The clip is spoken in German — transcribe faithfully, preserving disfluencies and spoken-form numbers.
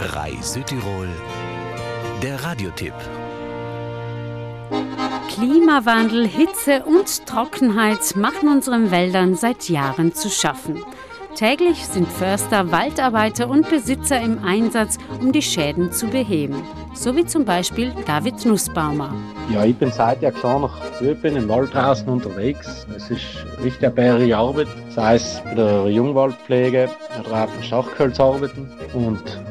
R A I Südtirol, der Radiotipp. Klimawandel, Hitze und Trockenheit machen unseren Wäldern seit Jahren zu schaffen. Täglich sind Förster, Waldarbeiter und Besitzer im Einsatz, um die Schäden zu beheben. So wie zum Beispiel David Nussbaumer. Ja, ich bin seit ich klar noch früh bin im Wald draußen unterwegs. Es ist richtig eine bärige Arbeit, sei es bei der Jungwaldpflege oder auch bei Schachholzarbeiten. Und